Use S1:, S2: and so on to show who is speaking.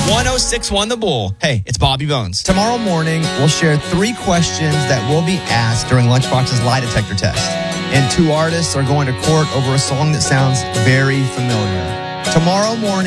S1: 1061 The Bull. Hey, it's Bobby Bones.
S2: Tomorrow morning, we'll share 3 questions that will be asked during Lunchbox's lie detector test. And 2 artists are going to court over a song that sounds very familiar. Tomorrow morning,